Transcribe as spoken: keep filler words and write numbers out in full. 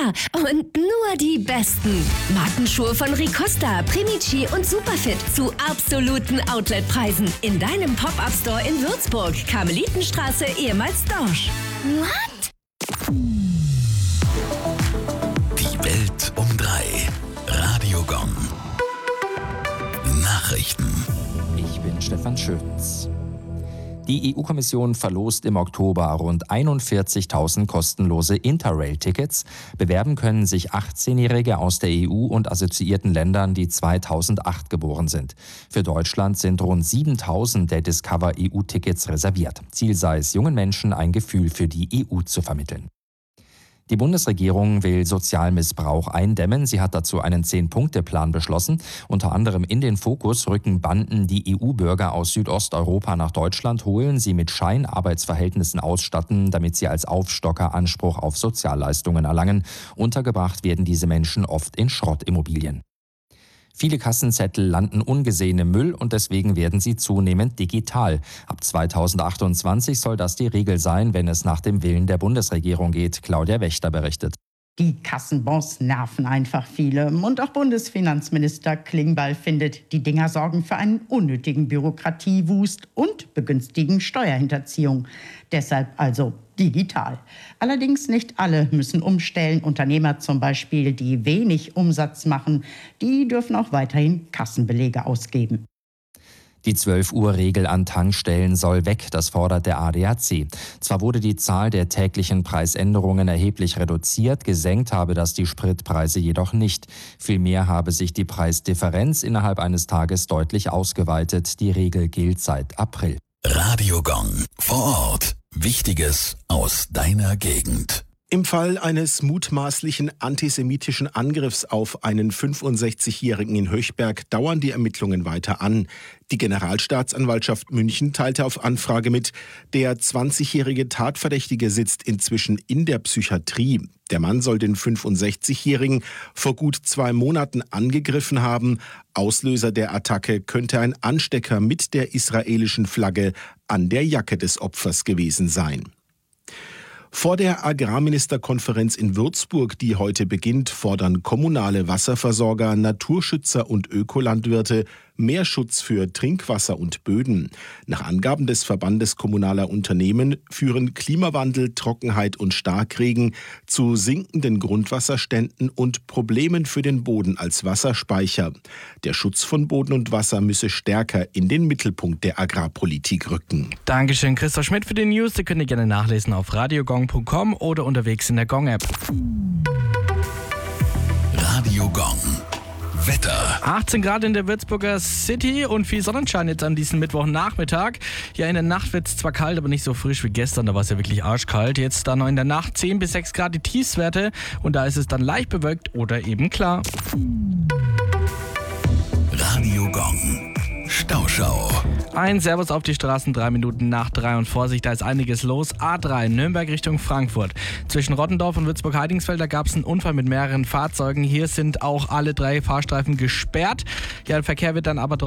Ja, und nur die besten. Markenschuhe von Ricosta, Primici und Superfit zu absoluten Outletpreisen. In deinem Pop-Up-Store in Würzburg, Karmelitenstraße, ehemals Dorsch. What? Die Welt um drei. Radio Gong. Nachrichten. Ich bin Stefan Schötz. Die E U-Kommission verlost im Oktober rund einundvierzigtausend kostenlose Interrail-Tickets. Bewerben können sich achtzehnjährige aus der E U und assoziierten Ländern, die zweitausendacht geboren sind. Für Deutschland sind rund siebentausend der Discover-E U-Tickets reserviert. Ziel sei es, jungen Menschen ein Gefühl für die E U zu vermitteln. Die Bundesregierung will Sozialmissbrauch eindämmen. Sie hat dazu einen Zehn-Punkte-Plan beschlossen. Unter anderem in den Fokus rücken Banden, die E U-Bürger aus Südosteuropa nach Deutschland holen, sie mit Scheinarbeitsverhältnissen ausstatten, damit sie als Aufstocker Anspruch auf Sozialleistungen erlangen. Untergebracht werden diese Menschen oft in Schrottimmobilien. Viele Kassenzettel landen ungesehen im Müll und deswegen werden sie zunehmend digital. Ab zweitausendachtundzwanzig soll das die Regel sein, wenn es nach dem Willen der Bundesregierung geht. Claudia Wächter berichtet. Die Kassenbons nerven einfach viele. Und auch Bundesfinanzminister Klingbeil findet, die Dinger sorgen für einen unnötigen Bürokratiewust und begünstigen Steuerhinterziehung. Deshalb also digital. Allerdings nicht alle müssen umstellen. Unternehmer zum Beispiel, die wenig Umsatz machen, die dürfen auch weiterhin Kassenbelege ausgeben. Die zwölf-Uhr-Regel an Tankstellen soll weg, das fordert der A D A C. Zwar wurde die Zahl der täglichen Preisänderungen erheblich reduziert, gesenkt habe das die Spritpreise jedoch nicht. Vielmehr habe sich die Preisdifferenz innerhalb eines Tages deutlich ausgeweitet. Die Regel gilt seit April. Radio Gong. Vor Ort. Wichtiges aus deiner Gegend. Im Fall eines mutmaßlichen antisemitischen Angriffs auf einen fünfundsechzigjährigen in Höchberg dauern die Ermittlungen weiter an. Die Generalstaatsanwaltschaft München teilte auf Anfrage mit, der zwanzigjährige Tatverdächtige sitzt inzwischen in der Psychiatrie. Der Mann soll den fünfundsechzigjährigen vor gut zwei Monaten angegriffen haben. Auslöser der Attacke könnte ein Anstecker mit der israelischen Flagge an der Jacke des Opfers gewesen sein. Vor der Agrarministerkonferenz in Würzburg, die heute beginnt, fordern kommunale Wasserversorger, Naturschützer und Ökolandwirte mehr Schutz für Trinkwasser und Böden. Nach Angaben des Verbandes kommunaler Unternehmen führen Klimawandel, Trockenheit und Starkregen zu sinkenden Grundwasserständen und Problemen für den Boden als Wasserspeicher. Der Schutz von Boden und Wasser müsse stärker in den Mittelpunkt der Agrarpolitik rücken. Dankeschön, Christoph Schmidt für die News. Die könnt ihr gerne nachlesen auf radiogong punkt com oder unterwegs in der Gong-App. Radio Gong. Wetter. achtzehn Grad in der Würzburger City und viel Sonnenschein jetzt an diesem Mittwochnachmittag. Ja, in der Nacht wird es zwar kalt, aber nicht so frisch wie gestern, da war es ja wirklich arschkalt. Jetzt dann noch in der Nacht zehn bis sechs Grad die Tiefstwerte und da ist es dann leicht bewölkt oder eben klar. Radio Gong. Stauschau. Ein Servus auf die Straßen, drei Minuten nach drei und Vorsicht, da ist einiges los. A drei, Nürnberg Richtung Frankfurt. Zwischen Rottendorf und Würzburg-Heidingsfeld, da gab es einen Unfall mit mehreren Fahrzeugen. Hier sind auch alle drei Fahrstreifen gesperrt. Ja, der Verkehr wird dann aber trotzdem